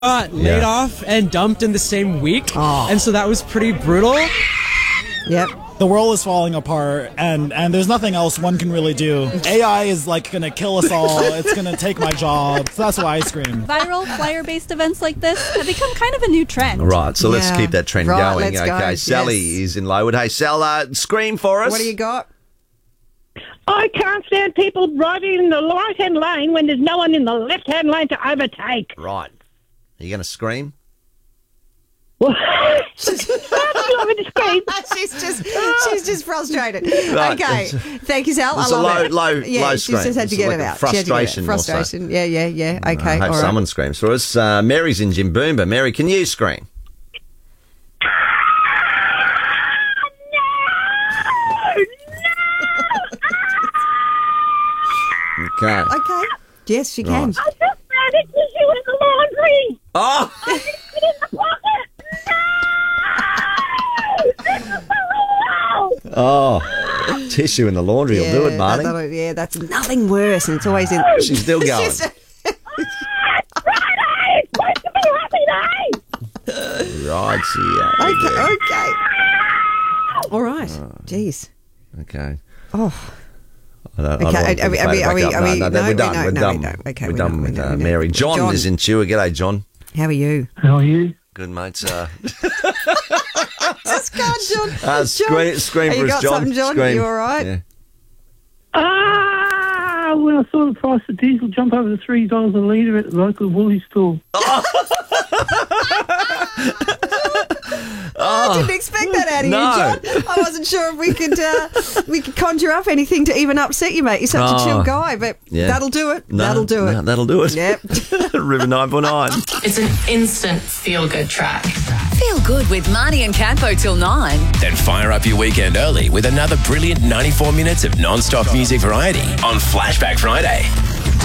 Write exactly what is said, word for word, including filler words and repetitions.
got laid Yeah. off and dumped in the same week, Oh. and so that was pretty brutal. Yep. The world is falling apart, and, and there's nothing else one can really do. A I is like gonna kill us all. It's gonna take my job. So that's why I scream. Viral flyer-based events like this have become kind of a new trend. Right, so let's Yeah. keep that trend Right, going. let's go. Okay, Sally Yes. is in Lowood. Hey, Sal, uh, scream for us. What do you got? I can't stand people driving in the right-hand lane when there's no one in the left-hand lane to overtake. Right. Are you going to scream? Well, I'm not going to scream. she's just she's just frustrated. Right. Okay. Thank you, Sal. I It's a love low- it. low- yeah, low she just scream. had to It's get like it a out. She had to get it. frustration or Frustration. Yeah, yeah, yeah. Okay. I hope all right. someone screams for us. Uh, Mary's in Jimboomba. Mary, can you scream? Okay. Okay. Yes, she can. Right. I just found a tissue in the laundry. Oh! Put it in the pocket. No! This is so low. Oh, tissue in the laundry will do it, Marty. that- that'll- yeah, that's nothing worse, and it's always in. She's still going. She's just- Friday! It's supposed to be a happy day! Right, yeah. okay. Okay. All right. Jeez. Okay. Oh. I don't, I don't Okay, want to are we- play are we- it are we- back up. are we- No, no, we're we- done. no, We're no, done. we don't. Okay, we're we done don't, with we uh, don't, we Mary. don't. John, John. is in Chewer. G'day, John. How are you? How are you? Good, mates. Uh, Just God, John. uh, scream, scream Have for you us, got John. something, John? Scream. You all right? Yeah. Ah, when I saw the price of diesel jump over to three dollars a litre at the local Woolies store. I didn't expect that out of no. you, John. I wasn't sure if we could uh, we could conjure up anything to even upset you, mate. You're such Oh. a chill guy, but Yeah. that'll do it. No, that'll do it. no, that'll do it. Yep. River nine point nine. It's an instant feel-good track. Feel good with Marty and Campo till nine. Then fire up your weekend early with another brilliant ninety-four minutes of non-stop music variety on Flashback Friday.